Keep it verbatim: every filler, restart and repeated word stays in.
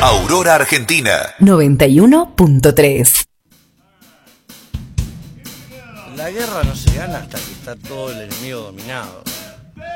Aurora Argentina noventa y uno punto tres. La guerra no se gana hasta que está todo el enemigo dominado.